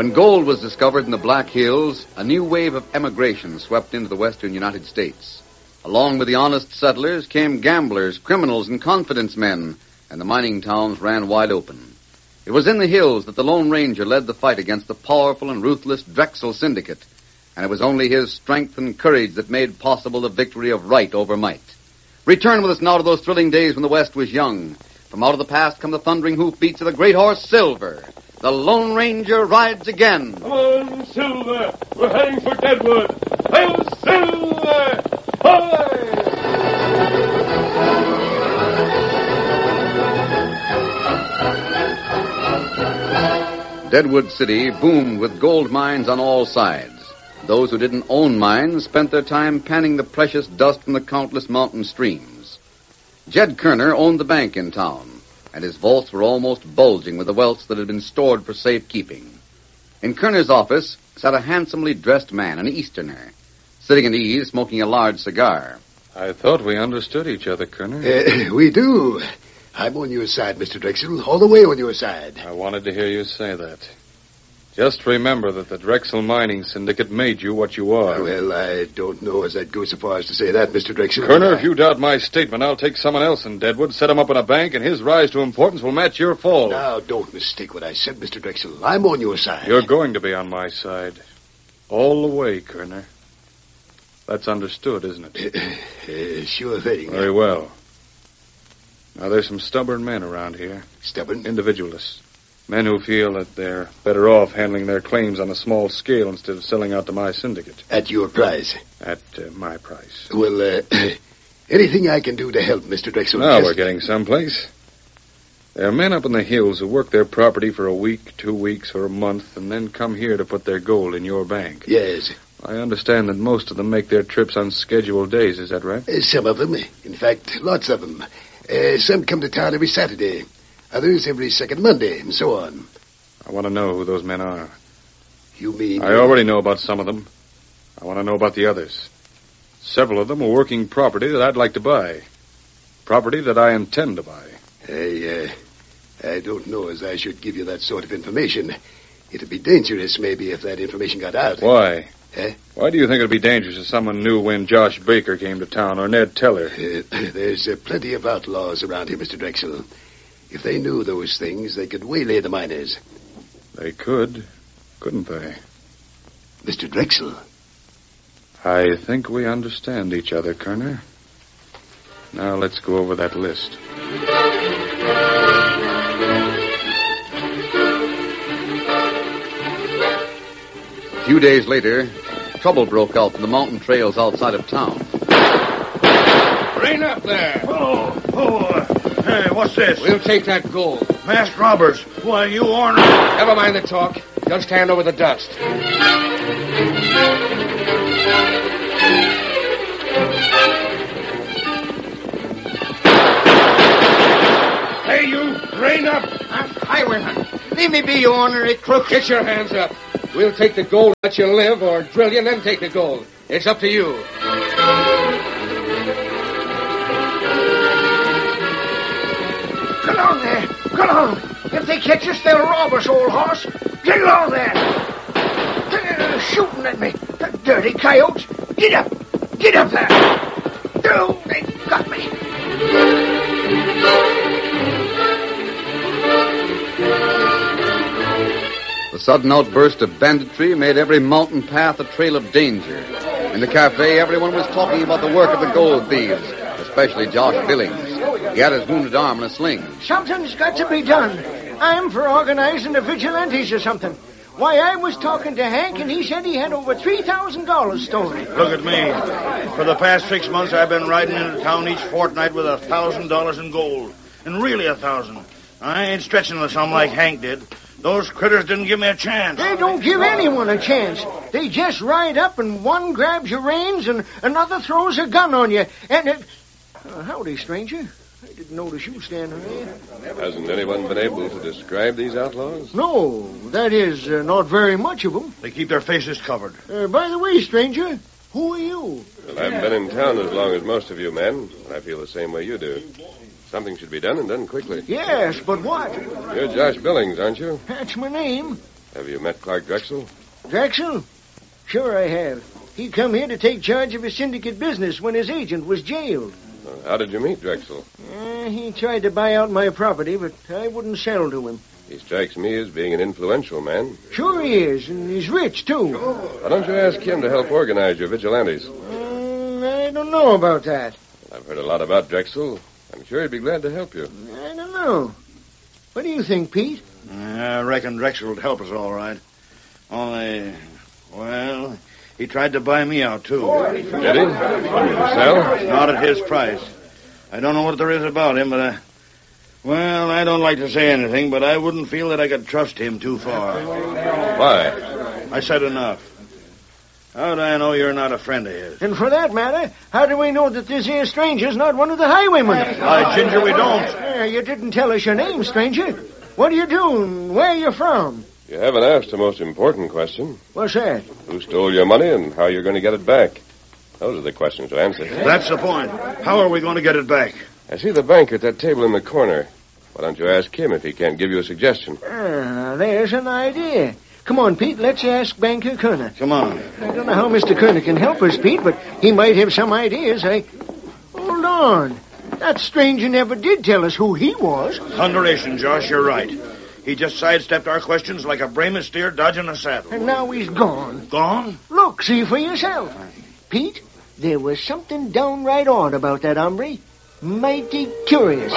When gold was discovered in the Black Hills, a new wave of emigration swept into the western United States. Along with the honest settlers came gamblers, criminals, and confidence men, and the mining towns ran wide open. It was in the hills that the Lone Ranger led the fight against the powerful and ruthless Drexel Syndicate, and it was only his strength and courage that made possible the victory of right over might. Return with us now to those thrilling days when the West was young. From out of the past come the thundering hoofbeats of the great horse Silver. The Lone Ranger rides again. Come on, Silver. We're heading for Deadwood. Hail, Silver! Hoy! Deadwood City boomed with gold mines on all sides. Those who didn't own mines spent their time panning the precious dust from the countless mountain streams. Jed Kerner owned the bank in town, and his vaults were almost bulging with the wealth that had been stored for safekeeping. In Kerner's office sat a handsomely dressed man, an Easterner, sitting at ease, smoking a large cigar. I thought we understood each other, Kerner. We do. I'm on your side, Mr. Drexel, all the way on your side. I wanted to hear you say that. Just remember that the Drexel Mining Syndicate made you what you are. Well, I don't know as I'd go so far as to say that, Mr. Drexel. Kerner, if you doubt my statement, I'll take someone else in Deadwood, set him up in a bank, and his rise to importance will match your fall. Now, don't mistake what I said, Mr. Drexel. I'm on your side. You're going to be on my side. All the way, Kerner. That's understood, isn't it? Sure thing. Very well. Now, there's some stubborn men around here. Stubborn? Individualists. Men who feel that they're better off handling their claims on a small scale instead of selling out to my syndicate. At your price? At my price. Well, anything I can do to help, Mr. Drexel? Now we're getting someplace. There are men up in the hills who work their property for a week, 2 weeks, or a month, and then come here to put their gold in your bank. Yes. I understand that most of them make their trips on scheduled days, is that right? Some of them. In fact, lots of them. Some come to town every Saturday. Others every second Monday, and so on. I want to know who those men are. You mean... I already know about some of them. I want to know about the others. Several of them are working property that I'd like to buy. Property that I intend to buy. I don't know as I should give you that sort of information. It'd be dangerous, maybe, if that information got out. Why? Eh? Why do you think it'd be dangerous if someone knew when Josh Baker came to town, or Ned Teller? There's plenty of outlaws around here, Mr. Drexel. If they knew those things, they could waylay the miners. They could, couldn't they? Mr. Drexel. I think we understand each other, Kerner. Now let's go over that list. A few days later, trouble broke out in the mountain trails outside of town. Rain up there. Hey, what's this? We'll take that gold. Masked robbers. Why, you ornery... Never mind the talk. Just hand over the dust. Hey, you, rain up. I'm highwayman. Leave me be, you ornery crook. Get your hands up. We'll take the gold, let you live, or drill you and then take the gold. It's up to you. Get on there. Get on. If they catch us, they'll rob us, old horse. Get along there. They're shooting at me. The dirty coyotes. Get up. Get up there. Oh, they got me. The sudden outburst of banditry made every mountain path a trail of danger. In the cafe, everyone was talking about the work of the gold thieves, especially Josh Billings. He had his wounded arm in a sling. Something's got to be done. I'm for organizing the vigilantes or something. Why, I was talking to Hank, and he said he had over $3,000 stolen. Look at me. For the past 6 months, I've been riding into town each fortnight with $1,000 in gold. And really 1,000. I ain't stretching the sum like Hank did. Those critters didn't give me a chance. They don't give anyone a chance. They just ride up, and one grabs your reins, and another throws a gun on you. And it... howdy, stranger. I didn't notice you standing there. Hasn't anyone been able to describe these outlaws? No, that is, not very much of them. They keep their faces covered. By the way, stranger, who are you? Well, I haven't been in town as long as most of you men. I feel the same way you do. Something should be done, and done quickly. Yes, but what? You're Josh Billings, aren't you? That's my name. Have you met Clark Drexel? Drexel? Sure I have. He come here to take charge of his syndicate business when his agent was jailed. How did you meet Drexel? He tried to buy out my property, but I wouldn't sell to him. He strikes me as being an influential man. Sure he is, and he's rich, too. Why don't you ask him to help organize your vigilantes? I don't know about that. I've heard a lot about Drexel. I'm sure he'd be glad to help you. I don't know. What do you think, Pete? I reckon Drexel would help us all right. Only, well, he tried to buy me out, too. Did he? Sell? Not at his price. I don't know what there is about him, but, well, I don't like to say anything, but I wouldn't feel that I could trust him too far. Why? I said enough. How do I know you're not a friend of his? And for that matter, how do we know that this here stranger's not one of the highwaymen? Why, Ginger, we don't. You didn't tell us your name, stranger. What do you do and where are you from? You haven't asked the most important question. What's that? Who stole your money and how you're going to get it back? Those are the questions to answer. That's the point. How are we going to get it back? I see the banker at that table in the corner. Why don't you ask him if he can't give you a suggestion? There's an idea. Come on, Pete, let's ask Banker Kerner. Come on. I don't know how Mr. Kerner can help us, Pete, but he might have some ideas. Hold on. That stranger never did tell us who he was. Thunderation, Josh, you're right. He just sidestepped our questions like a brayman steer dodging a saddle. And now he's gone. Gone? Look, see for yourself. Pete, there was something downright odd about that hombre. Mighty curious.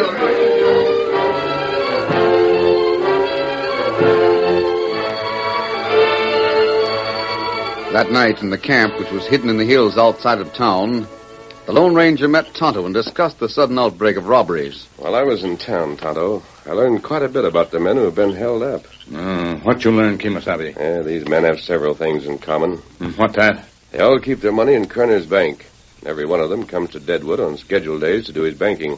That night in the camp, which was hidden in the hills outside of town, the Lone Ranger met Tonto and discussed the sudden outbreak of robberies. While I was in town, Tonto, I learned quite a bit about the men who have been held up. What you learn, Kimasabi? Yeah, these men have several things in common. What that? They all keep their money in Kerner's bank. Every one of them comes to Deadwood on scheduled days to do his banking.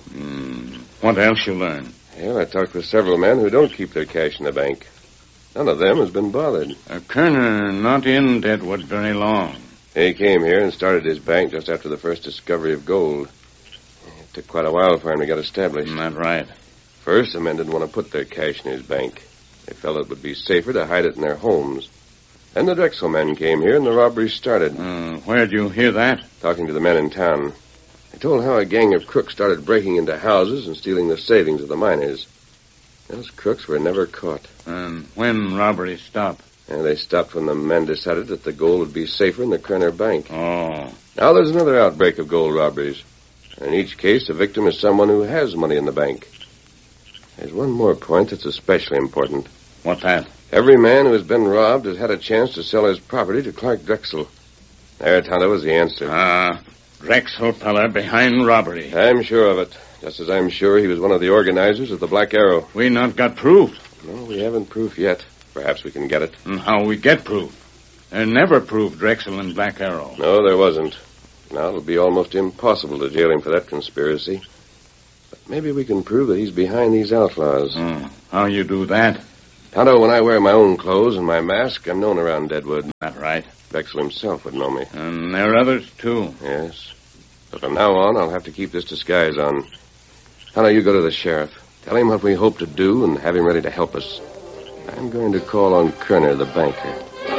What else you learn? Well, I talked with several men who don't keep their cash in the bank. None of them has been bothered. Kerner not in Deadwood very long. He came here and started his bank just after the first discovery of gold. It took quite a while for him to get established. That's right. First, the men didn't want to put their cash in his bank. They felt it would be safer to hide it in their homes. Then the Drexel men came here and the robberies started. Where'd you hear that? Talking to the men in town. They told how a gang of crooks started breaking into houses and stealing the savings of the miners. Those crooks were never caught. And when robberies stopped? And they stopped when the men decided that the gold would be safer in the Kerner Bank. Oh. Now there's another outbreak of gold robberies. In each case, the victim is someone who has money in the bank. There's one more point that's especially important. What's that? Every man who has been robbed has had a chance to sell his property to Clark Drexel. There, Tonto, was the answer. Drexel fella behind robbery. I'm sure of it. Just as I'm sure he was one of the organizers of the Black Arrow. We not got proof. No, we haven't proof yet. Perhaps we can get it. And how we get proof? There never proved Drexel and Black Arrow. No, there wasn't. Now it'll be almost impossible to jail him for that conspiracy. But maybe we can prove that he's behind these outlaws. How you do that? Tonto, when I wear my own clothes and my mask, I'm known around Deadwood. That right. Drexel himself would know me. And there are others, too. Yes. But from now on, I'll have to keep this disguise on. Tonto, you go to the sheriff. Tell him what we hope to do and have him ready to help us. I'm going to call on Kerner, the banker.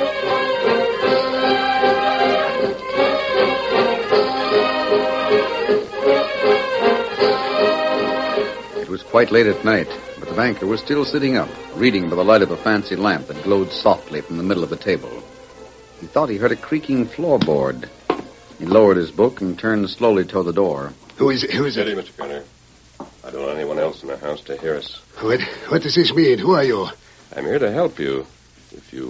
It was quite late at night, but the banker was still sitting up, reading by the light of a fancy lamp that glowed softly from the middle of the table. He thought he heard a creaking floorboard. He lowered his book and turned slowly toward the door. Who is it? Steady, Mr. Kerner. I don't want anyone else in the house to hear us. What does this mean? Who are you? I'm here to help you. If you